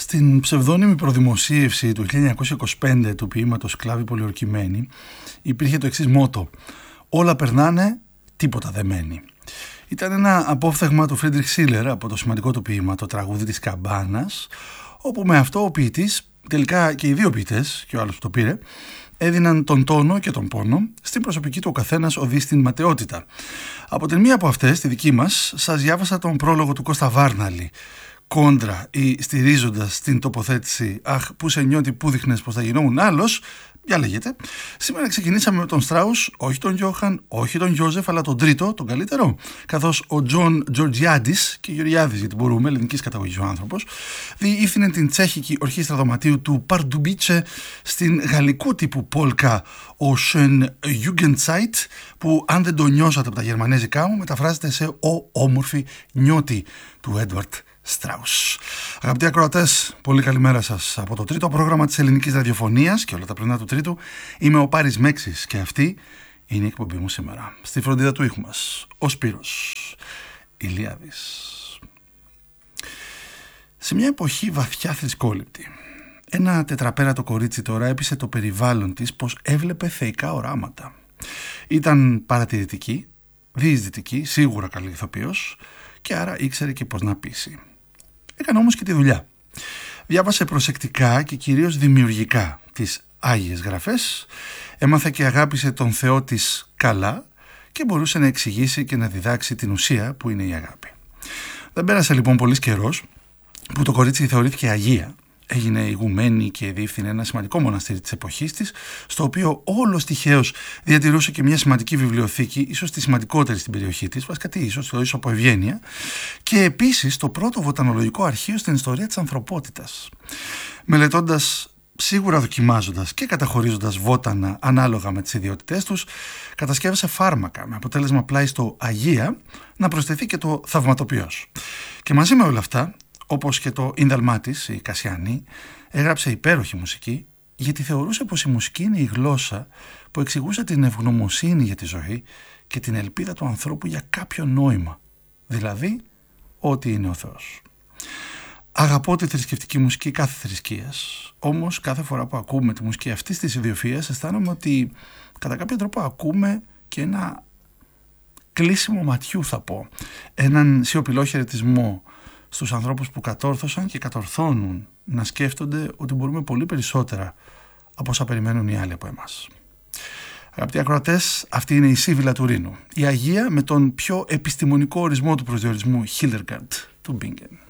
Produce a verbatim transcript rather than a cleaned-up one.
Στην ψευδόνυμη προδημοσίευση του χίλια εννιακόσια είκοσι πέντε του ποίηματος «Κλάβη πολιορκημένη» υπήρχε το εξής μότο: «Όλα περνάνε, τίποτα δεν μένει». Ήταν ένα απόφθεγμα του Φρίντριχ Σίλερ από το σημαντικό του ποίημα «Το τραγούδι της καμπάνας», όπου με αυτό ο ποιητής, τελικά και οι δύο ποιητές και ο άλλος που το πήρε, έδιναν τον τόνο και τον πόνο στην προσωπική του ο καθένας οδεί στην ματαιότητα. Από την μία από αυτές, τη δική μας, σας διάβασα τον πρόλογο του Κώστα Βάρναλη, κόντρα ή στηρίζοντας την τοποθέτηση «Αχ, που σε νιώτη που δείχνες πως θα γινόμουν άλλος», διαλέγεται. Σήμερα ξεκινήσαμε με τον Στράους, όχι τον Γιώχαν, όχι τον Γιώζεφ, αλλά τον τρίτο, τον καλύτερο. Καθώς ο Τζον Τζορτζιάντης, και Γεωργιάδης γιατί μπορούμε, ελληνικής καταγωγής ο άνθρωπος, διεύθυνε την τσέχικη ορχήστρα δωματίου του Παρντουμπίτσε στην γαλλικού τύπου πόλκα ο Schön Jugendzeit, που αν δεν το νιώσατε από τα γερμανέζικά μου, μεταφράζεται σε «Ο όμορφη νιώτη» του Έντουαρτ Στράους. Αγαπητοί ακροατές, πολύ καλημέρα σας από το τρίτο πρόγραμμα της ελληνικής ραδιοφωνίας και όλα τα πρωινά του τρίτου. Είμαι ο Πάρης Μέξης και αυτή είναι η εκπομπή μου σήμερα. Στη φροντίδα του ήχου μας, ο Σπύρος Ηλιάδης. Σε μια εποχή βαθιά θρησκόληπτη, ένα τετραπέρατο κορίτσι τώρα έπεισε το περιβάλλον της πως έβλεπε θεϊκά οράματα. Ήταν παρατηρητική, διεισδυτική, σίγουρα καλή ηθοποιός και άρα ήξερε και πως να πείσει. Έκανε όμως και τη δουλειά. Διάβασε προσεκτικά και κυρίως δημιουργικά τις Άγιες Γραφές, έμαθε και αγάπησε τον Θεό της καλά και μπορούσε να εξηγήσει και να διδάξει την ουσία που είναι η αγάπη. Δεν πέρασε λοιπόν πολύς καιρός που το κορίτσι θεωρήθηκε αγία. Έγινε ηγουμένη και διεύθυνε ένα σημαντικό μοναστήρι της εποχής της, στο οποίο όλος τυχαίως διατηρούσε και μια σημαντική βιβλιοθήκη, ίσως τη σημαντικότερη στην περιοχή της, βασικά τι ίσως, το ίσο από ευγένεια, και επίσης το πρώτο βοτανολογικό αρχείο στην ιστορία της ανθρωπότητας. Μελετώντας, σίγουρα δοκιμάζοντας και καταχωρίζοντας βότανα ανάλογα με τις ιδιότητές τους, κατασκεύασε φάρμακα, με αποτέλεσμα πλάι στο Αγία να προσθεθεί και το θαυματοποιός. Και μαζί με όλα αυτά, όπως και το ίνδαλμά της, η Κασιανή, έγραψε υπέροχη μουσική, γιατί θεωρούσε πως η μουσική είναι η γλώσσα που εξηγούσε την ευγνωμοσύνη για τη ζωή και την ελπίδα του ανθρώπου για κάποιο νόημα, δηλαδή ότι είναι ο Θεός. Αγαπώ τη θρησκευτική μουσική κάθε θρησκείας, όμως κάθε φορά που ακούμε τη μουσική αυτής της ιδιοφυΐας αισθάνομαι ότι κατά κάποιο τρόπο ακούμε και ένα κλείσιμο ματιού, θα πω, έναν σιωπηλό χαιρετισμό στους ανθρώπους που κατόρθωσαν και κατορθώνουν να σκέφτονται ότι μπορούμε πολύ περισσότερα από όσα περιμένουν οι άλλοι από εμάς. Αγαπητοί ακροατές, αυτή είναι η Σίβυλα του Ρήνου, η Αγία με τον πιο επιστημονικό ορισμό του προσδιορισμού Hildegard του Bingen.